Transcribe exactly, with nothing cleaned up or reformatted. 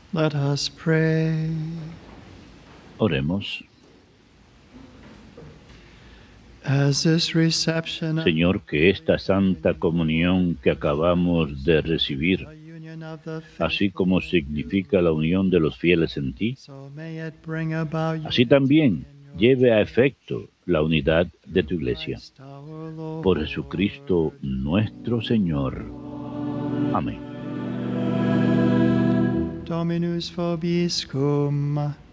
Let us pray. Oremos. As this reception of Señor, que esta santa comunión que acabamos de recibir, the union of the así faithful como in you, significa la unión de los fieles en ti, so may it bring about así unity también in your lleve a church, efecto la unidad de tu iglesia. Christ our Lord. Por Jesucristo nuestro Señor. Amén. Dominus vobiscum.